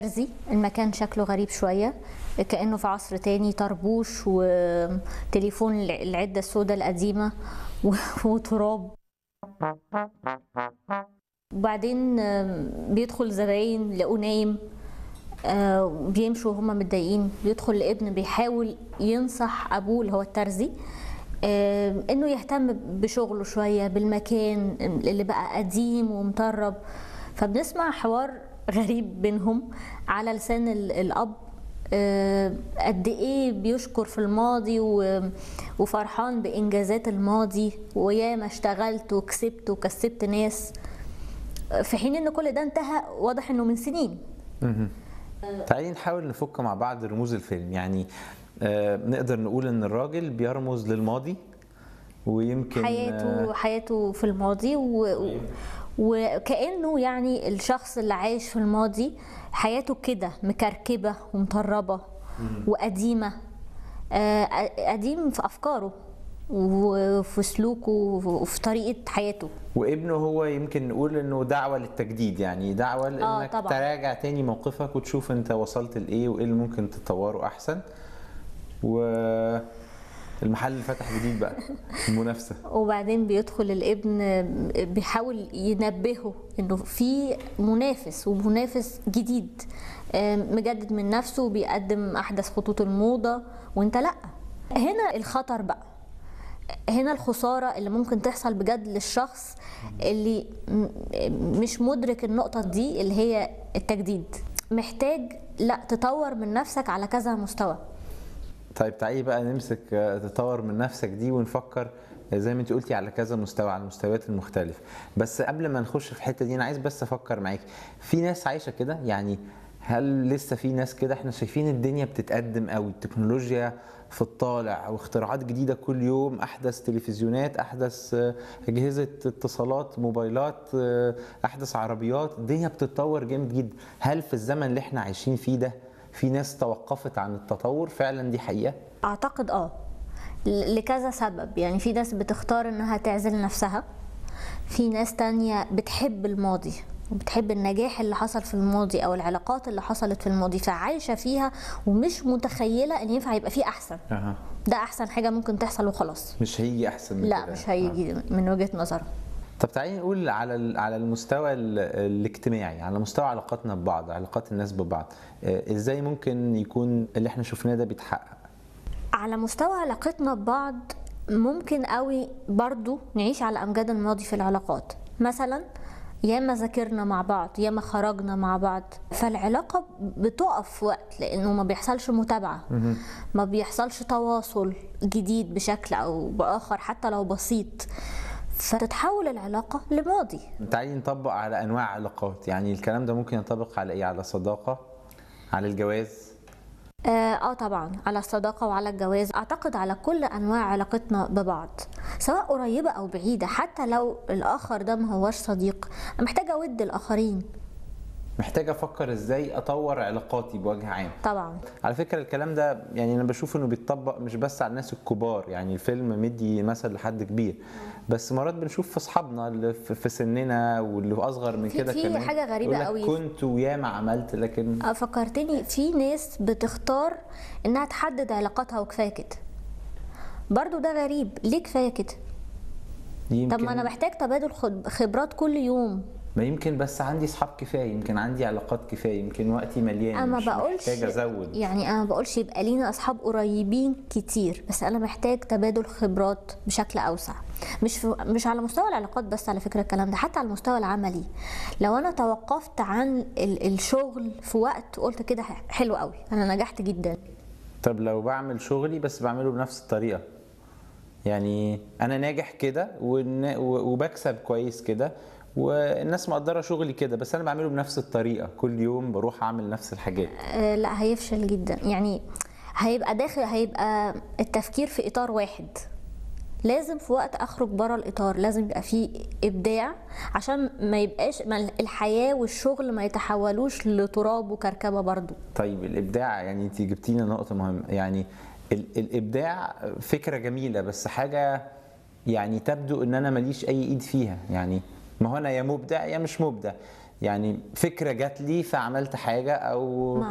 ترزي. المكان شكله غريب شوية، كأنه في عصر تاني، طربوش وتليفون العدة السوداء القديمة وتراب. وبعدين بيدخل زباين لقوه نايم، بيمشوا وهم متضايقين. بيدخل الابن بيحاول ينصح ابوه اللي هو الترزي انه يهتم بشغله شوية، بالمكان اللي بقى قديم ومطرب. فبنسمع حوار غريب بينهم على لسان الاب، قد ايه بيشكر في الماضي وفرحان بانجازات الماضي، وياما اشتغلت وكسبت وكسبت ناس، في حين ان كل ده انتهى واضح انه من سنين. تعالي نحاول نفك مع بعض رموز الفيلم. يعني نقدر نقول ان الراجل بيرمز للماضي، ويمكن حياته في الماضي وكأنه يعني الشخص اللي عايش في الماضي حياته كده مكركبة ومطربة وقديمة، قديم في أفكاره وفي سلوكه وفي طريقة حياته. وابنه هو يمكن نقول انه دعوة للتجديد، يعني دعوة لانك تراجع تاني موقفك وتشوف انت وصلت لايه وايه اللي ممكن تطوره احسن. المحل اللي فتح جديد بقى المنافسة. وبعدين بيدخل الابن بيحاول ينبهه انه في منافس، ومنافس جديد مجدد من نفسه وبيقدم احدث خطوط الموضة، وانت لا. هنا الخطر بقى، هنا الخسارة اللي ممكن تحصل بجد للشخص اللي مش مدرك النقطة دي اللي هي التجديد. محتاج لا تطور من نفسك على كذا مستوى. طيب تعالي بقى نمسك تطور من نفسك دي ونفكر زي ما انت قلتي على كذا مستوى، على المستويات المختلفة. بس قبل ما نخش في الحتة دي انا عايز بس افكر معاك، في ناس عايشة كده؟ يعني هل لسه في ناس كده؟ احنا شايفين الدنيا بتتقدم قوي، التكنولوجيا في الطالع واختراعات جديدة كل يوم، احدث تلفزيونات، احدث اجهزة اتصالات، موبايلات، احدث عربيات، الدنيا بتتطور جامد جدا. هل في الزمن اللي احنا عايشين فيه ده في ناس توقفت عن التطور فعلا؟ دي حقيقة؟ اعتقد لكذا سبب. يعني في ناس بتختار انها تعزل نفسها، في ناس تانية بتحب الماضي وبتحب النجاح اللي حصل في الماضي او العلاقات اللي حصلت في الماضي، فعايشة فيها ومش متخيلة ان ينفع يبقى فيه احسن. ده احسن حاجة ممكن تحصل وخلاص، مش هيجي احسن من لا كده. مش هيجي من وجهة نظرهم. طب تعالي نقول على المستوى الاجتماعي، على مستوى علاقاتنا ببعض، علاقات الناس ببعض، ازاي ممكن يكون اللي احنا شفناه ده بيتحقق؟ على مستوى علاقتنا ببعض ممكن قوي برضو نعيش على امجاد الماضي في العلاقات. مثلا ياما ذاكرنا مع بعض، ياما خرجنا مع بعض، فالعلاقة بتقف في وقت لانه ما بيحصلش متابعة، ما بيحصلش تواصل جديد بشكل او باخر حتى لو بسيط، فتتحول العلاقة لماضي. تعالي نطبق على انواع علاقات. يعني الكلام ده ممكن ينطبق على ايه؟ على صداقة، على الجواز؟ طبعا على الصداقة وعلى الجواز. اعتقد على كل انواع علاقتنا ببعض، سواء قريبة او بعيدة. حتى لو الاخر ده ما هوش صديق، انا محتاجة اود الاخرين، محتاجة افكر ازاي اطور علاقاتي بوجه عام. طبعا. على فكرة الكلام ده يعني انا بشوف انه بيتطبق مش بس على الناس الكبار، يعني الفيلم مدي مثل لحد كبير، بس مرات بنشوف في اصحابنا اللي في سننا واللي اصغر من كده كمان. في حاجة غريبة قوي، كنت وياما عملت، لكن فكرتني في ناس بتختار انها تحدد علاقاتها وكفاية كده. برضو ده غريب، ليه كفاية كده؟ طب ما انا محتاج تبادل خبرات كل يوم. ما يمكن بس عندي اصحاب كفايه، يمكن عندي علاقات كفايه، يمكن وقتي مليان، انا مش محتاج ازود. يعني انا ما بقولش يبقى لينا اصحاب قريبين كتير، بس انا محتاج تبادل خبرات بشكل اوسع. مش على مستوى العلاقات بس، على فكره الكلام ده حتى على المستوى العملي. لو انا توقفت عن الشغل في وقت وقلت كده حلو قوي، انا نجحت جدا. طب لو بعمل شغلي بس بعمله بنفس الطريقه، يعني انا ناجح كده وبكسب كويس كده والناس مقدره شغلي كده، بس انا بعمله بنفس الطريقه كل يوم، بروح اعمل نفس الحاجات. لا هيفشل جدا. يعني هيبقى التفكير في اطار واحد. لازم في وقت اخرج بره الاطار، لازم يبقى فيه ابداع عشان ما يبقاش الحياه والشغل ما يتحولوش لتراب وكركبه برضو. طيب الابداع، يعني انت جبتينا نقطه مهمه. يعني الابداع فكره جميله، بس حاجه يعني تبدو ان انا ماليش اي ايد فيها. يعني ما هو انا يا مبدع يا مش مبدع. يعني فكره جات لي فعملت حاجه او